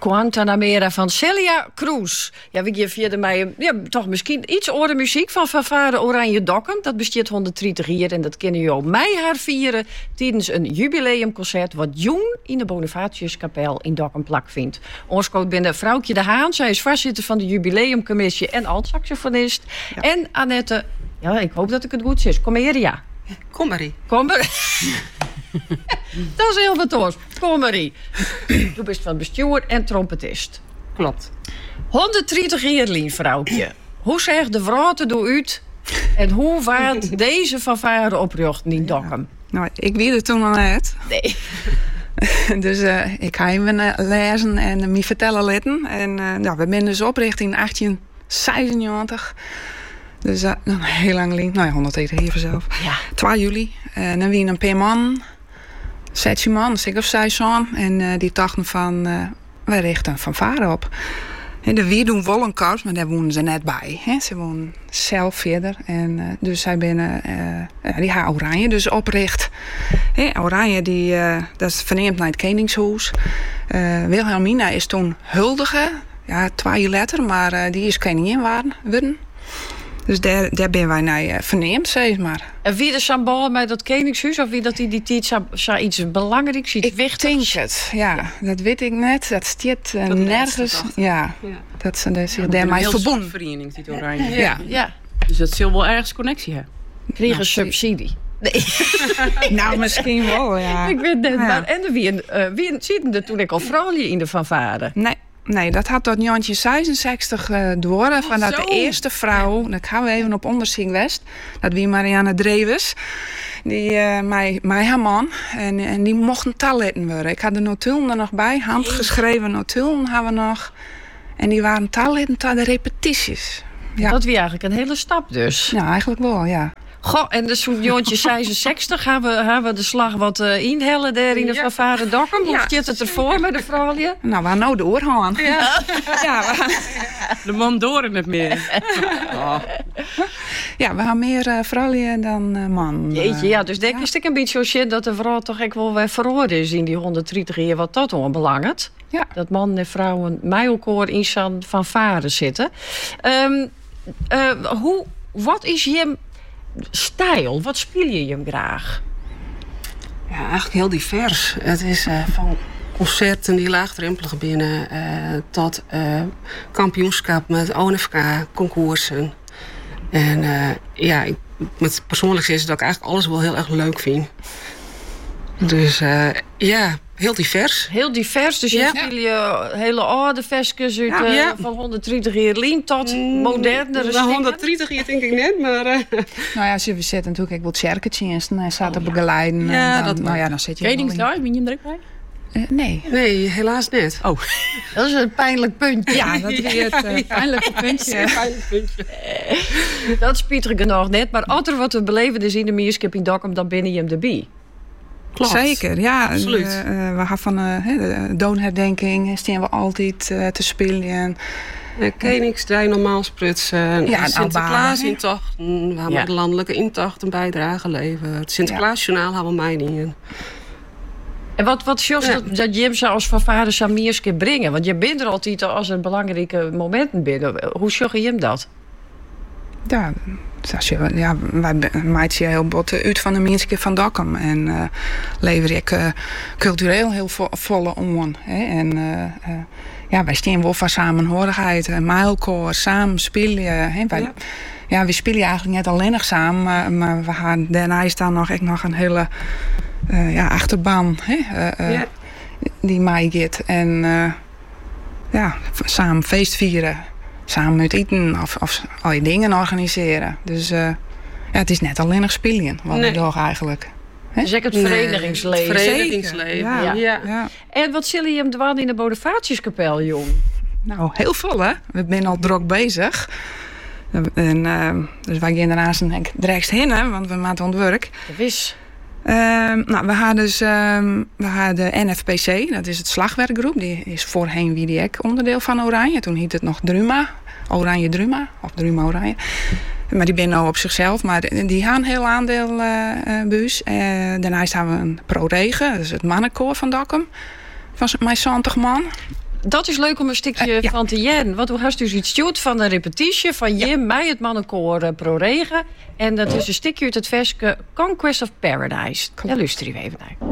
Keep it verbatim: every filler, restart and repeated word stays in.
Guantanamera van Celia Cruz. Ja, we geven via mij ja, toch misschien iets oude muziek van Fanfare Oranje Dokkum. Dat bestaat honderddertig jaar en dat kunnen jullie mij haar vieren tijdens een jubileumconcert wat jong in de Bonifatiuskapel in Dokkum plakvindt. Ons komt binnen Vrouwtje de Haan. Zij is voorzitter van de jubileumcommissie en alt-saxofonist. Ja. En Annette, ja, ik hoop dat ik het goed zeg. Kom maar hier, ja. Kom maar. Kom maar. Dat is heel wat hoor. Kom maar. Du bent van bestuur en trompetist. Klopt. honderddertig jaar, Lien, vrouwtje. Hoe zegt de vrouw te doen uit en hoe waard deze fanfare opricht in Dokkum? Ja. Nou, ik weet het toen nog net. Nee. Dus uh, ik ga hem uh, lezen en me vertellen laten. En uh, nou, we zijn dus opricht in achttien zesennegentig. Dus uh, heel lang geleden. Nou ja, honderddertig jaar vanzelf. Ja. twee juli. En dan wie een paar man. Zes man, zeg of zes man. En uh, die dachten van, uh, wij richten een fanfare op. En de wie doen wel een kast, maar daar wonen ze net bij. Hè. Ze wonen zelf verder. En uh, dus zij binnen, uh, die haar Oranje dus opricht. Hè, Oranje, die, uh, dat is verneemd naar het Koningshuis. Uh, Wilhelmina is toen huldige. Ja, twee jaar later, maar uh, die is koningin geworden. Dus daar, daar ben wij naar uh, verneemd, zeg maar. En wie de symbool met dat Koningshuis, of wie dat die die tijd zou iets belangrijks, iets ik wichtigs? denk het, ja, ja. Dat weet ik net. Dat stiet uh, nergens. Ja, ja, dat ze dat zich daarmee verbonden. Vereniging, die Oranje. Ja. Ja. Ja. Dus dat zal wel ergens connectie hebben. Kregen Nou, subsidie. Nee. Nou, misschien wel, ja. Ik weet net, Ja. maar en de wie, uh, wie zitten er toen ik al vrouwelijk in de fanfare? Nee. Nee, dat had tot negentien zesenzestig uh, door. Oh, vanuit zo. de eerste vrouw, daar gaan we even op onderzoek west. Dat wie Marianne Drewes. Die, uh, mij, mij haar man. En, en die mochten talenten worden. Ik had de notulen er nog bij. Handgeschreven notulen hadden we nog. En die waren talenten tot de repetities. Ja. Dat wie eigenlijk een hele stap dus. Ja, eigenlijk wel, ja. Goh, en dus zo'n jongetje zesenzestig gaan we, gaan we de slag wat uh, inhellen daar in de Ja. fanfare Dokkum. Hoe Ja. zit het ervoor met de vrouwje? Nou, waar nou de oorhaan? Ja. Ja, we, De man door in het meer. Oh. ja, we hebben meer uh, vrouwen dan uh, man. Jeetje, ja, dus denk ja. is ik een beetje zo shit dat de vrouw toch echt wel weer verhoord is in die honderddertig jaar wat dat onbelangrijk. Ja. Dat man en vrouwen mij elkaar in zo'n fanfare zitten. Um, uh, hoe, wat is je stijl? Wat speel je hem graag? Ja, eigenlijk heel divers. Het is uh, van concerten die laagdrempelig binnen uh, tot uh, kampioenschap met O N F K-concoursen. En uh, ja, ik, met persoonlijk is het dat ik eigenlijk alles wel heel erg leuk vind. Dus uh, ja, heel divers. Heel divers, dus je Ja. speel je hele oude versjes uit Ja. uh, Ja. van honderddertig jaar lien tot modernere Nou, stingen. honderddertig hier denk ik net, maar... Uh, Nou ja, ze zitten natuurlijk ook wel circuitjes en hij staat te begeleiden. Ja, en dan, dat nou ja, dan zit je wel in. Koningsdag, ben je hem er ook bij? Uh, nee. Nee, helaas net. Oh. Dat is een pijnlijk puntje. Ja, dat is het uh, pijnlijke puntje. Dat is Pieter genoeg net. Maar als er wat te beleven is in de Meerskip in Dokkum, dan ben je hem erbij. Klopt. Zeker, ja. Absoluut. Uh, uh, we gaan van uh, de doonherdenking staan we altijd uh, te spelen. Uh, Koningsdij normaal sprutsen. Ja, en Sinterklaas Albaan, intochten. We hebben Ja. de landelijke intocht een bijdrage geleverd. Het Sinterklaasjournaal hebben we mij niet in. En wat, wat Jos, Ja. dat, dat Jim zou als fanfare Samierske brengen? Want je bent er altijd als er belangrijke momenten binnen. Hoe zorg je hem dat? Ja, zoals je, ja wij maakt je heel bot uit van de mensen van Dokkum. En uh, lever ik uh, cultureel heel vo volle om. Hè? En uh, uh, ja, wij staan wel van samenhorigheid. Uh, Mijlkoor, samen spelen. Hè? Wij, Ja. ja, we spelen eigenlijk net alleen nog samen. Maar, maar we gaan daarna is dan nog, echt nog een hele uh, ja, achterban. Hè? Uh, uh, Ja. Die mij gaat. En uh, ja, samen feest vieren. Samen met eten of, of al je dingen organiseren. Dus uh, ja, het is net alleen nog spelen. Wat Nee. we doen eigenlijk. Hè? Dus ik het Nee, verenigingsleven. het verenigingsleven. Ja. Ja. Ja. Ja. En wat zullen je hem dwaan in de Bonifatiuskapel, jong? Nou, heel veel hè. We zijn al druk bezig. En, uh, dus wij gaan daarnaast direct heen, hè, want we maken het werk. Dat is. Uh, nou, we hadden dus um, we hadden de N F P C, dat is het slagwerkgroep. Die is voorheen wie die ook onderdeel van Oranje. Toen heette het nog Druma, Oranje Druma, of Druma Oranje. Maar die ben nou op zichzelf, maar die gaan een heel aandeel uh, uh, buis. Uh, daarnaast hebben we een Pro Regen, dat is het mannenkoor van Dokkum. Van mijn zeventig man. Dat is leuk om een stukje uh, ja. van te jaren. Want hoe hast dus iets stuurt van een repetitie van Jim, ja. mij, het mannenkoor uh, Pro Regen. En dat is een stukje uit het versje Conquest of Paradise. Daar luisteren we even naar.